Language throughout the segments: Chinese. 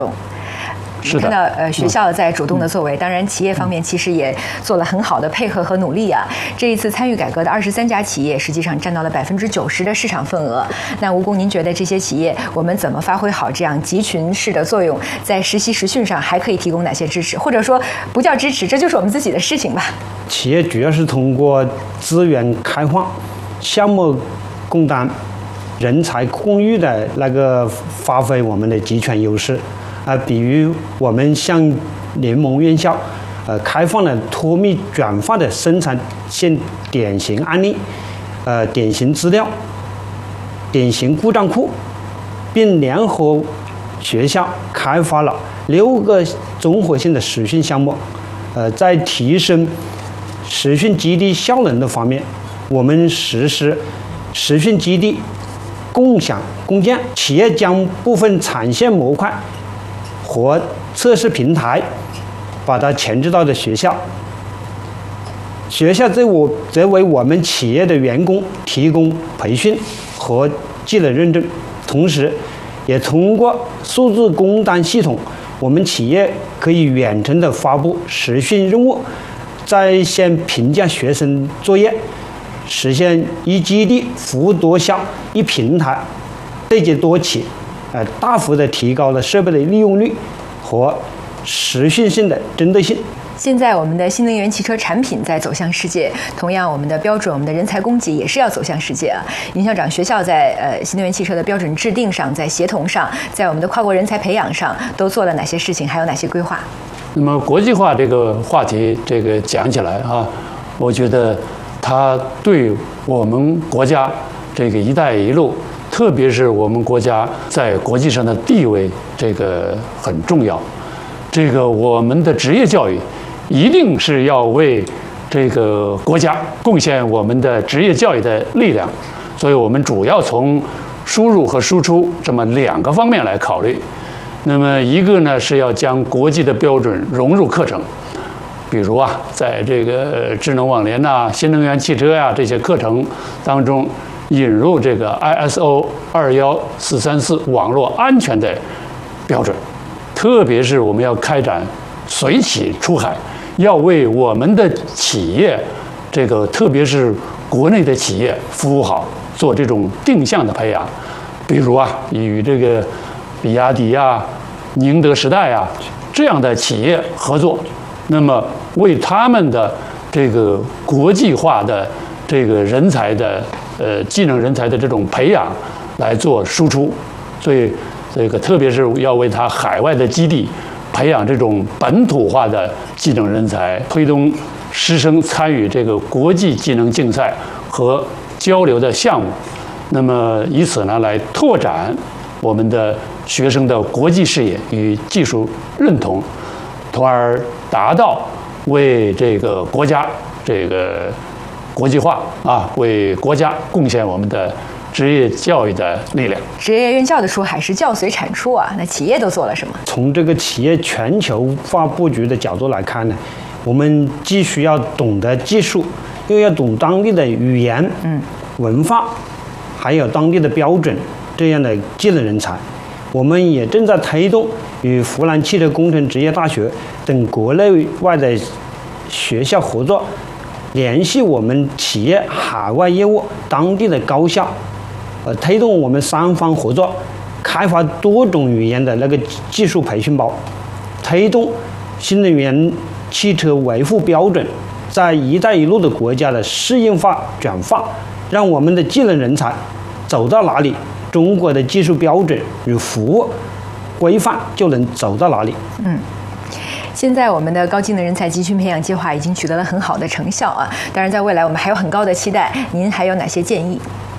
是的， 看到学校在主动的作为，当然企业方面其实也做了很好的配合和努力啊。这一次参与改革的23家企业，实际上占到了90%的市场份额。那吴工，您觉得这些企业我们怎么发挥好这样集群式的作用，在实习实训上还可以提供哪些支持，或者说不叫支持，这就是我们自己的事情吧？ 企业主要是通过资源开放、项目共担、人才共育的那个发挥我们的集权优势。比如我们向联盟院校，开放了脱密转化的生产线典型案例、典型资料、典型故障库，并联合学校开发了6个综合性的实训项目。在提升实训基地效能的方面，我们实施实训基地共享共建，企业将部分产线模块和测试平台把它前置到了学校，学校则为我们企业的员工提供培训和技能认证，同时也通过数字工单系统，我们企业可以远程的发布实训任务，在线评价学生作业，实现一基地服务多效、一平台对接多企，大幅的提高了设备的利用率和实训性的针对性。 现在我们的新能源汽车产品在走向世界，同样我们的标准、我们的人才供给也是要走向世界啊。尹校长，学校在新能源汽车的标准制定上，在协同上，在我们的跨国人才培养上都做了哪些事情，还有哪些规划？ 那么国际化这个话题，这个讲起来啊，我觉得它对我们国家这个“一带一路”，特别是我们国家在国际上的地位，这个很重要。这个我们的职业教育一定是要为这个国家贡献我们的职业教育的力量，所以我们主要从输入和输出这么2个方面来考虑。那么一个呢是要将国际的标准融入课程，比如啊，在这个智能网联呐、新能源汽车呀这些课程当中，引入这个 ISO 21434网络安全的标准，特别是我们要开展随企出海，要为我们的企业，这个特别是国内的企业服务好，做这种定向的培养。比如啊，与这个比亚迪啊、宁德时代啊这样的企业合作，那么为他们的这个国际化的这个人才的技能人才的这种培养来做输出，所以这个特别是要为他海外的基地培养这种本土化的技能人才，推动师生参与这个国际技能竞赛和交流的项目，那么以此呢来拓展我们的学生的国际视野与技术认同，从而达到为这个国家这个国际化啊，为国家贡献我们的职业教育的力量。 职业院校的出海是教随产出啊，那企业都做了什么？ 从这个企业全球化布局的角度来看呢，我们既需要懂得技术，又要懂当地的语言、文化，还有当地的标准这样的技能人才。我们也正在推动与湖南汽车工程职业大学等国内外的学校合作，联系我们企业海外业务当地的高校，推动我们3方合作，开发多种语言的那个技术培训包，推动新能源汽车维护标准在“一带一路”的国家的适应化转化，让我们的技能人才走到哪里，中国的技术标准与服务规范就能走到哪里。 现在我们的高技能人才集群培养计划已经取得了很好的成效啊！当然，在未来我们还有很高的期待。您还有哪些建议？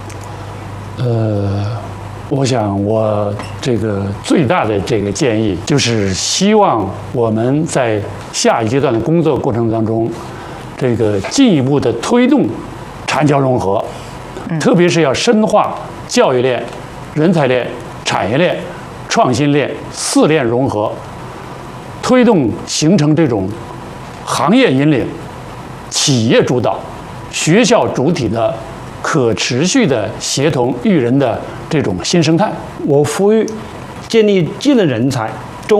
我想我这个最大的这个建议就是希望我们在下一阶段的工作过程当中，这个进一步的推动产教融合，特别是要深化教育链、人才链、产业链、创新链4链融合，推动形成这种行业引领、企业主导、学校主体的可持续的协同育人的这种新生态。 我呼吁建立技能人才